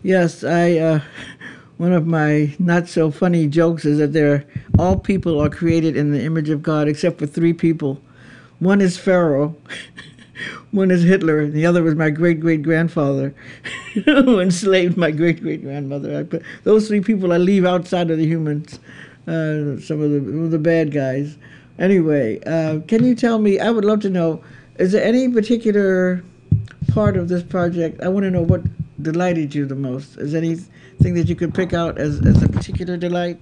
Yes, one of my not so funny jokes is that all people are created in the image of God except for three people. One is Pharaoh, one is Hitler, and the other was my great great grandfather who enslaved my great great grandmother. Those three people I leave outside of the humans, some of the bad guys. Anyway, can you tell me? I would love to know. Is there any particular part of this project? I want to know what delighted you the most. Is there anything that you could pick out as a particular delight?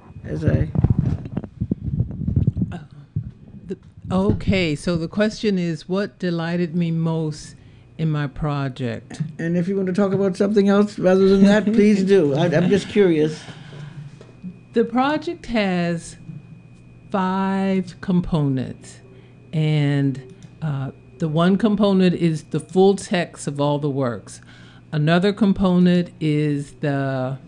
Okay, so the question is, what delighted me most in my project? And if you want to talk about something else rather than that, please do. I'm just curious. The project has 5 components, and the one component is the full text of all the works. Another component is the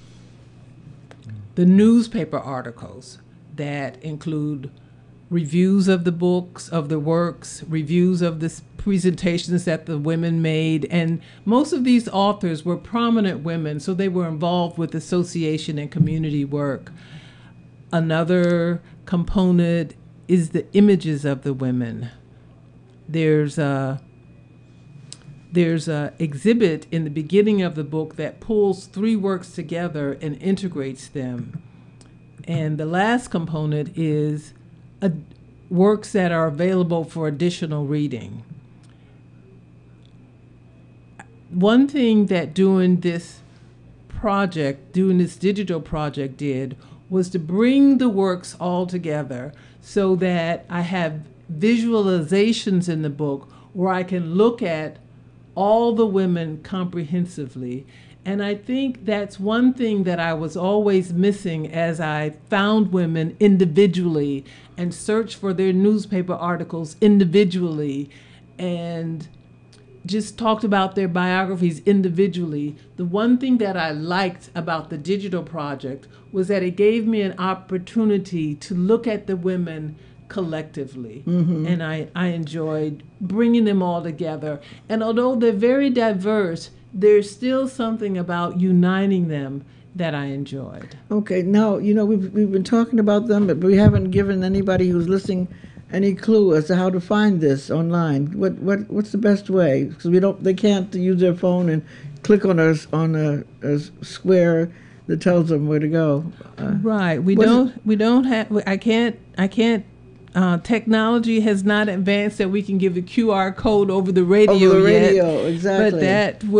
newspaper articles that include reviews of the books, of the works, reviews of the presentations that the women made. And most of these authors were prominent women, so they were involved with association and community work. Another component is the images of the women. There's a exhibit in the beginning of the book that pulls 3 works together and integrates them. And the last component is works that are available for additional reading. One thing that doing this digital project did was to bring the works all together so that I have visualizations in the book where I can look at all the women comprehensively. And I think that's one thing that I was always missing as I found women individually and searched for their newspaper articles individually and just talked about their biographies individually. The one thing that I liked about the digital project was that it gave me an opportunity to look at the women collectively. Mm-hmm. And I enjoyed bringing them all together. And although they're very diverse, there's still something about uniting them that I enjoyed. Okay, now, we've been talking about them, but we haven't given anybody who's listening any clue as to how to find this online. What's the best way? Because they can't use their phone and click on a square that tells them where to go. Right. We don't have. I can't. Technology has not advanced that we can give a QR code over the radio yet. Exactly. But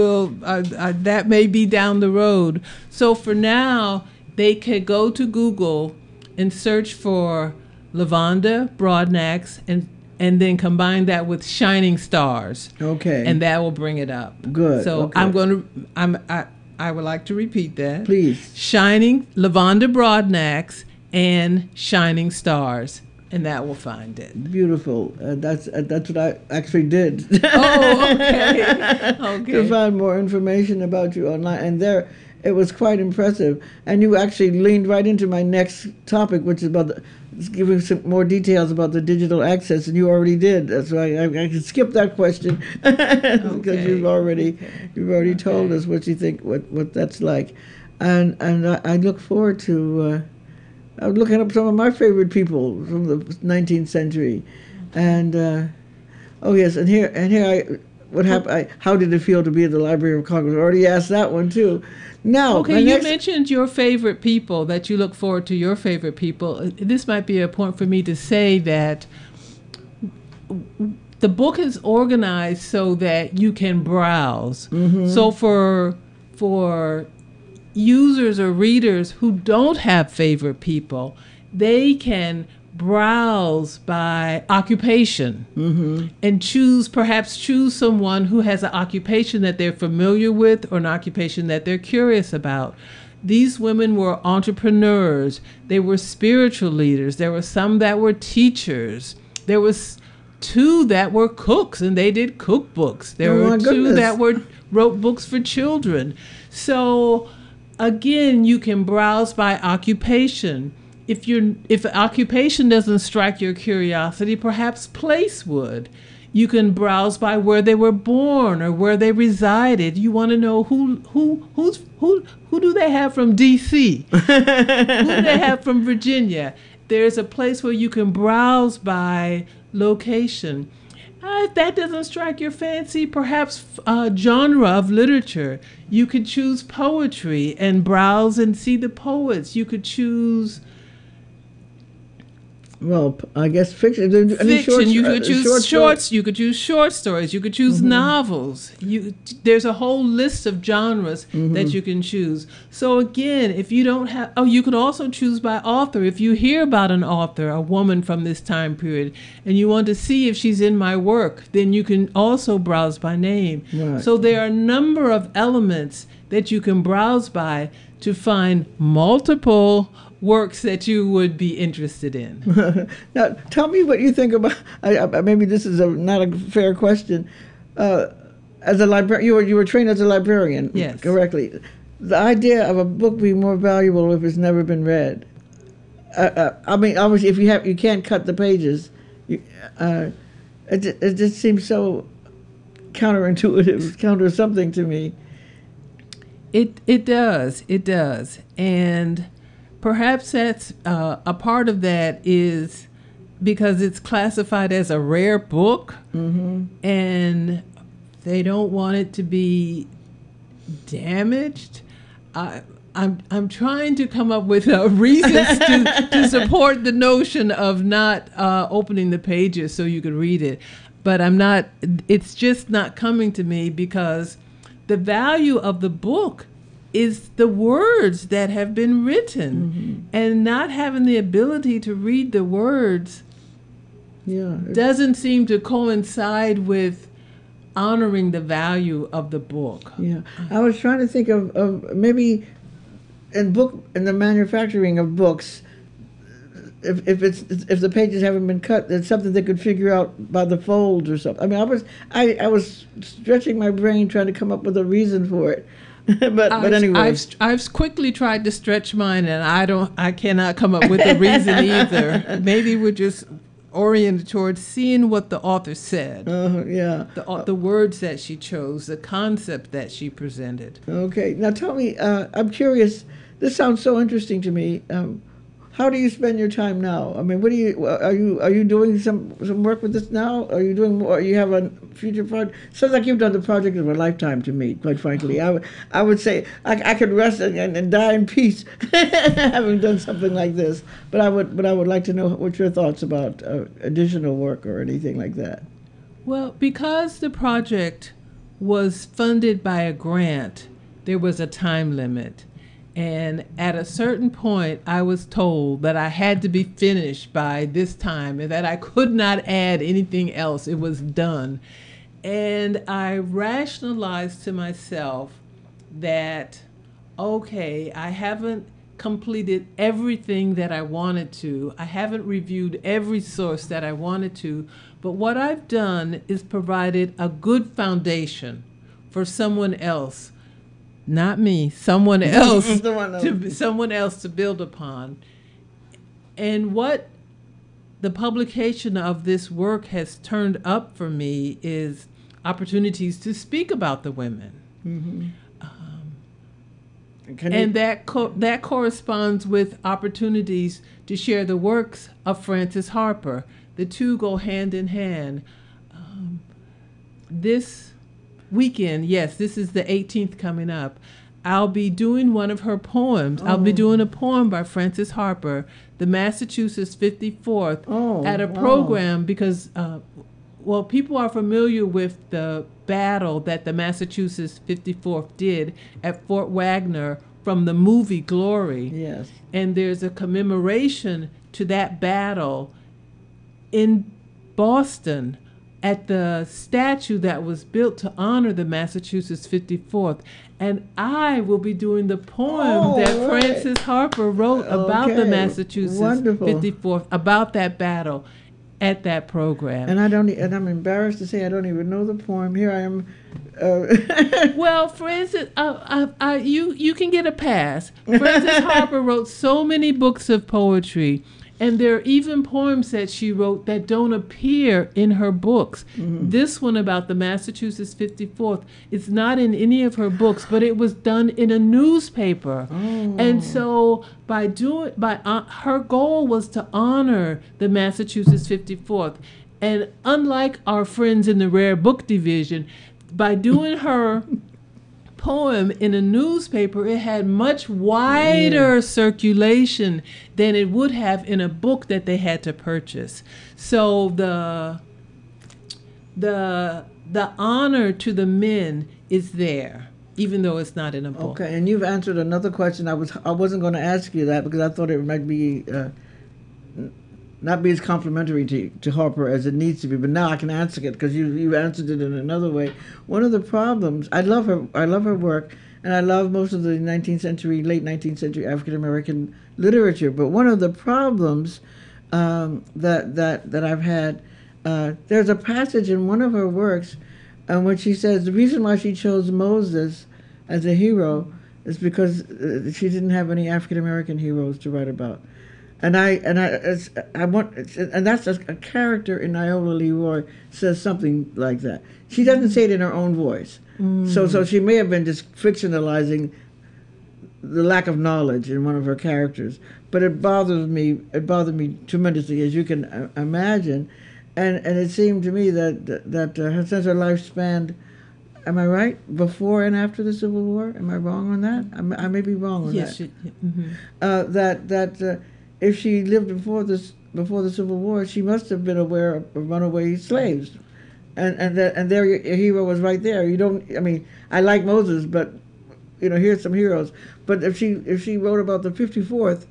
that may be down the road. So for now, they could go to Google and search for LaVonda Broadnax and then combine that with Shining Stars. Okay. And that will bring it up. Good. So okay. I would like to repeat that. Please. LaVonda Broadnax and Shining Stars. And that will find it. Beautiful. That's what I actually did. Oh, okay. Okay. To find more information about you online, and it was quite impressive. And you actually leaned right into my next topic, which is about giving some more details about the digital access, and you already did. That's why I can skip that question because you've already told us what you think what that's like, and I look forward to. I was looking up some of my favorite people from the 19th century, and yes, and here what happened? How did it feel to be at the Library of Congress? I already asked that one too. Now, okay, you mentioned your favorite people, that you look forward to your favorite people. This might be a point for me to say that the book is organized so that you can browse. Mm-hmm. So for users or readers who don't have favorite people, they can browse by occupation. Mm-hmm. And choose someone who has an occupation that they're familiar with or an occupation that they're curious about. These women were entrepreneurs. They were spiritual leaders. There were some that were teachers. There was 2 that were cooks, and they did cookbooks. There were 2 that wrote books for children. So again, you can browse by occupation. If occupation doesn't strike your curiosity, perhaps place would. You can browse by where they were born or where they resided. You want to know who do they have from D.C.? Who do they have from Virginia? There's a place where you can browse by location. If that doesn't strike your fancy, perhaps genre of literature. You could choose poetry and browse and see the poets. You could choose... Well, I guess fiction. Fiction. You could choose shorts. You could choose short stories. You could choose novels. There's a whole list of genres that you can choose. So again, if you don't have, you could also choose by author. If you hear about an author, a woman from this time period, and you want to see if she's in my work, then you can also browse by name. Right. So there are a number of elements that you can browse by to find multiple works that you would be interested in. Now, tell me what you think about. Maybe this is not a fair question. As a librarian, you were trained as a librarian, yes, correctly. The idea of a book being more valuable if it's never been read. I mean, obviously, if you can't cut the pages, it just seems so counterintuitive, counter something to me. It does, and perhaps that's a part of that is because it's classified as a rare book, and they don't want it to be damaged. I'm trying to come up with reasons to support the notion of not opening the pages so you could read it, but I'm not. It's just not coming to me because the value of the book is the words that have been written, and not having the ability to read the words doesn't seem to coincide with honoring the value of the book. Yeah, I was trying to think of maybe in the manufacturing of books, if the pages haven't been cut, there's something they could figure out by the folds or something. I mean, I was stretching my brain trying to come up with a reason for it. but anyway, I've quickly tried to stretch mine, and I cannot come up with a reason either. Maybe we're just oriented towards seeing what the author said. The words that she chose, the concept that she presented. Okay, now tell me, I'm curious. This sounds so interesting to me. How do you spend your time now? I mean, are you doing some work with this now? Are you doing more? You have a future project? Sounds like you've done the project of a lifetime to me, quite frankly. I would say I could rest and die in peace having done something like this. But I would like to know what your thoughts about additional work or anything like that. Well, because the project was funded by a grant, there was a time limit. And at a certain point, I was told that I had to be finished by this time and that I could not add anything else. It was done. And I rationalized to myself that, okay, I haven't completed everything that I wanted to. I haven't reviewed every source that I wanted to. But what I've done is provided a good foundation for someone else. Not me, someone else, someone else to build upon. And what the publication of this work has turned up for me is opportunities to speak about the women. And that corresponds with opportunities to share the works of Frances Harper. The two go hand in hand. This weekend, yes, this is the 18th coming up, I'll be doing one of her poems. I'll be doing a poem by Frances Harper, the Massachusetts 54th, at a program because, people are familiar with the battle that the Massachusetts 54th did at Fort Wagner from the movie Glory. Yes. And there's a commemoration to that battle in Boston at the statue that was built to honor the Massachusetts 54th. And I will be doing the poem that Frances Harper wrote about the Massachusetts 54th, about that battle at that program. And I'm embarrassed to say I don't even know the poem. Here I am. Well, Frances, you can get a pass. Frances Harper wrote so many books of poetry. And there are even poems that she wrote that don't appear in her books. This one about the Massachusetts 54th is not in any of her books, but it was done in a newspaper. And so her goal was to honor the Massachusetts 54th. And unlike our friends in the rare book division, by doing her poem in a newspaper, it had much wider circulation than it would have in a book that they had to purchase. So the honor to the men is there, even though it's not in a book. Okay, and you've answered another question. I wasn't going to ask you that because I thought it might be not be as complimentary to Harper as it needs to be, but now I can answer it because you answered it in another way. One of the problems, I love her work, and I love most of the late 19th century African American literature. But one of the problems that I've had, there's a passage in one of her works, when she says the reason why she chose Moses as a hero is because she didn't have any African American heroes to write about. And that's a character in Iola Leroy says something like that. She doesn't say it in her own voice, so she may have been just fictionalizing the lack of knowledge in one of her characters. But it bothered me tremendously, as you can imagine, and it seemed to me that since her life spanned, am I right, before and after the Civil War? Am I wrong on that? I may be wrong on that. Yes. If she lived before the Civil War, she must have been aware of runaway slaves, and their hero was right there. I like Moses, but here's some heroes. But if she wrote about the 54th,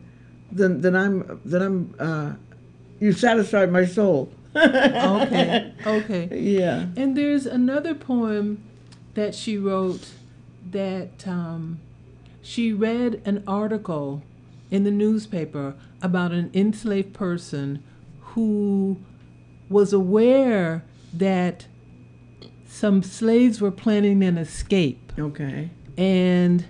then you satisfied my soul. Okay. Yeah. And there's another poem that she wrote that she read an article in the newspaper about an enslaved person who was aware that some slaves were planning an escape. Okay. And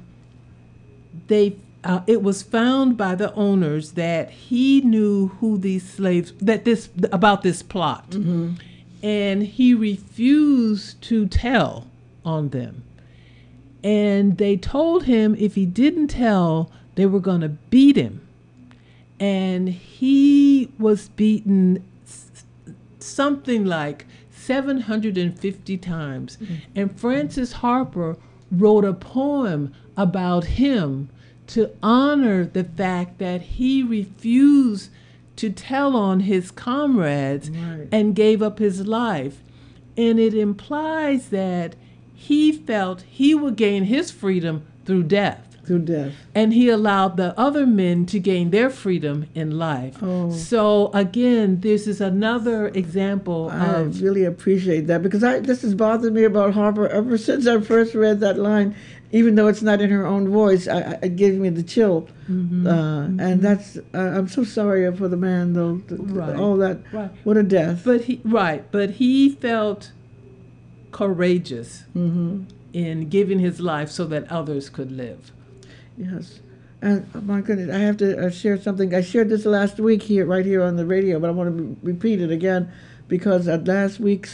it was found by the owners that he knew who these slaves, about this plot. Mm-hmm. And he refused to tell on them. And they told him if he didn't tell, they were going to beat him. And he was beaten something like 750 times. Mm-hmm. And Frances Harper wrote a poem about him to honor the fact that he refused to tell on his comrades and gave up his life. And it implies that he felt he would gain his freedom through death. And he allowed the other men to gain their freedom in life. Oh. So again, this is another example I really appreciate that, because this has bothered me about Harper ever since I first read that line. Even though it's not in her own voice, it gave me the chill. Mm-hmm. And that's, I'm so sorry for the man, though. All that, what a death. But he felt courageous in giving his life so that others could live. Yes. And oh my goodness, I have to share something. I shared this last week right here on the radio, but I want to repeat it again, because at last week's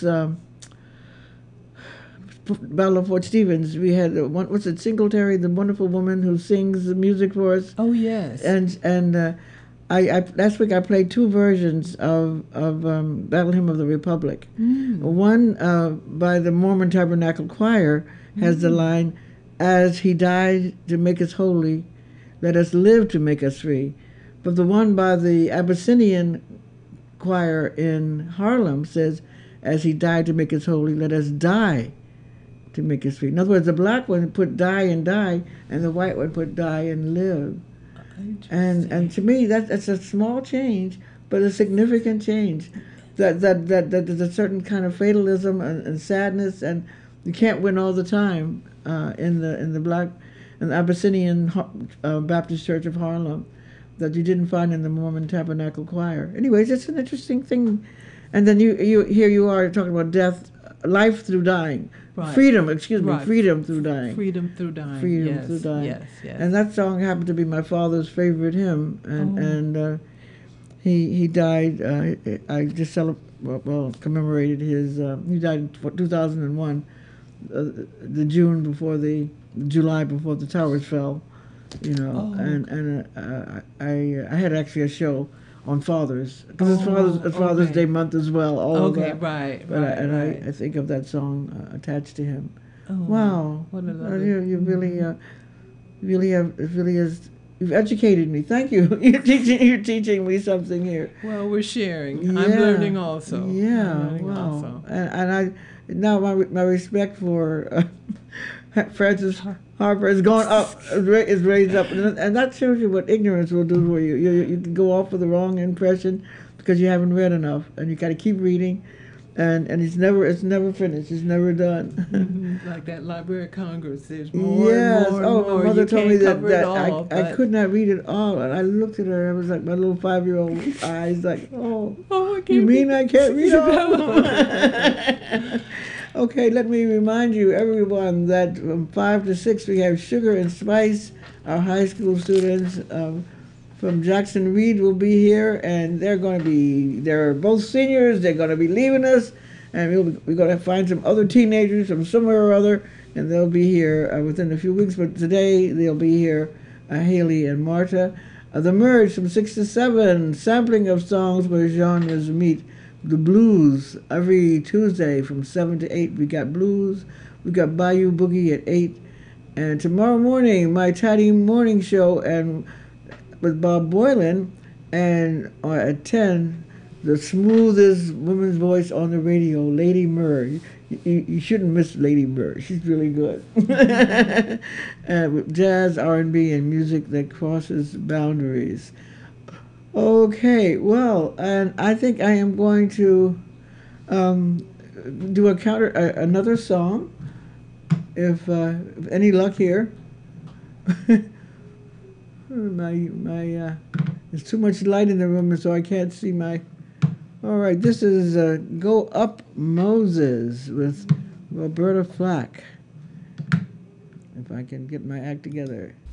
Battle of Fort Stevens, we had Singletary, the wonderful woman who sings the music for us. Oh yes. And I last week I played two versions of Battle Hymn of the Republic. One by the Mormon Tabernacle Choir has the line, "As he died to make us holy, let us live to make us free." But the one by the Abyssinian Choir in Harlem says, "As he died to make us holy, let us die to make us free." In other words, the black one put die and die, and the white one put die and live. And to me, that's a small change, but a significant change. That there's a certain kind of fatalism and sadness, and you can't win all the time in the Abyssinian Baptist Church of Harlem that you didn't find in the Mormon Tabernacle Choir. Anyways, it's an interesting thing. And then here you are talking about death, life through dying. Right. Freedom through dying. Freedom through dying. Yes. And that song happened to be my father's favorite hymn, and He died. I just commemorated his. He died in 2001, the July before the towers fell, you know. Oh, And I had actually a show on fathers because it's Father's okay. Day month as well. All of Okay, that. right, But right, right. I think of that song attached to him. Oh, Wow, what a lovely. you really have it really is. You've educated me. Thank you. You're teaching me something here. Well, we're sharing. Yeah. I'm learning also. Yeah. I'm learning Wow. also. And I now my respect for Francis Harper has gone up, is raised up, and that shows you what ignorance will do for you. You can go off with the wrong impression because you haven't read enough, and you got to keep reading. And it's never finished. It's never done. Like that Library of Congress, there's more Yes. and more and Oh, more. my mother You told can't me that, cover it all, I but- could not read it all, and I looked at her. I was like my little 5-year-old eyes, like, oh, Oh, I can't you mean read I can't read all? Okay, let me remind you, everyone, that from 5 to 6 we have Sugar and Spice. Our high school students from Jackson Reed will be here, and they're both seniors. They're going to be leaving us, and we're going to find some other teenagers from somewhere or other, and they'll be here within a few weeks. But today they'll be here, Haley and Marta. The Merge from 6 to 7, sampling of songs where genres meet. The blues every Tuesday from 7 to 8. We got blues. We got Bayou Boogie at 8. And tomorrow morning, my Tidy Morning Show and with Bob Boylan. And at 10, the smoothest woman's voice on the radio, Lady Murr. You shouldn't miss Lady Murr. She's really good. With jazz, R&B, and music that crosses boundaries. Okay, well, and I think I am going to do another song, if any luck here. There's too much light in the room, so I can't see my. All right, this is "Go Up Moses" with Roberta Flack. If I can get my act together.